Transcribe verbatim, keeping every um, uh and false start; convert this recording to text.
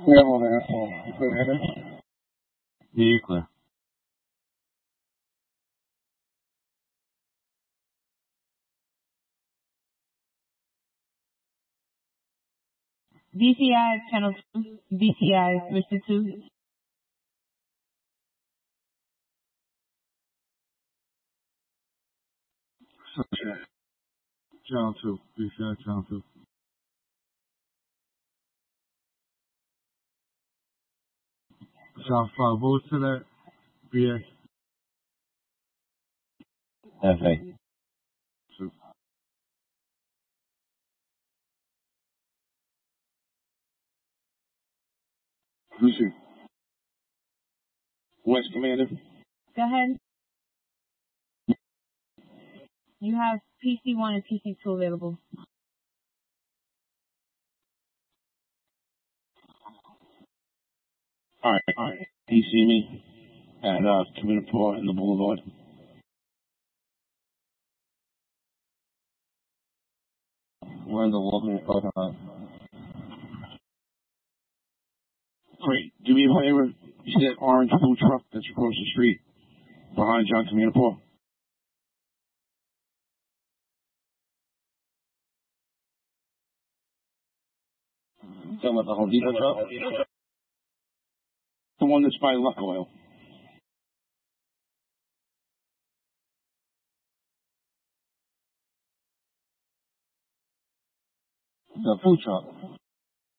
Yeah, I'm on there. Oh, you clear to head in? Yeah, you're clear. B C I channel two, B C I switch to two. Channel two. B C I channel two. South five. What was to that? B A. F A. Two. Lucy. West Commander. Go ahead. You have P C one and P C two available. Alright, alright. Do you see me at, uh, Communipaw in the Boulevard? We're in the walking parking lot. Great. Do me a favor. You see that orange food truck that's across the street behind John Communipaw? Talking about the Home Depot truck? The one that's by Luck Oil. The food truck.